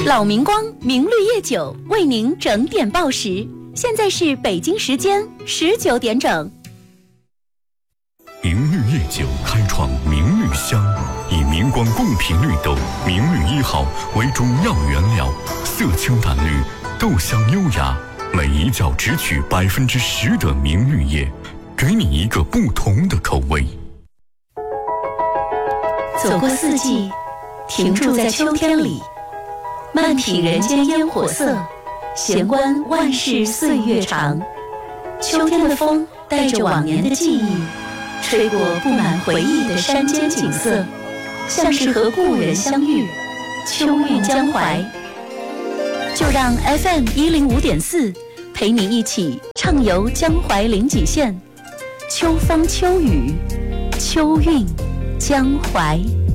老明光明绿叶酒为您整点报时，现在是北京时间19点整。 明绿叶酒开创明绿香，以明光贡品绿豆明绿1号为主要原料，色清淡绿，豆香优雅，每一窖只取10%的明绿叶，给你一个不同的口味。 走过四季，停驻在秋天里，慢品人间烟火色，闲观万事岁月长。秋天的风带着往年的记忆，吹过布满回忆的山间景色，像是和故人相遇，秋韵江淮。就让 FM105.4陪你一起畅游江淮临济县，秋风秋雨，秋韵江淮。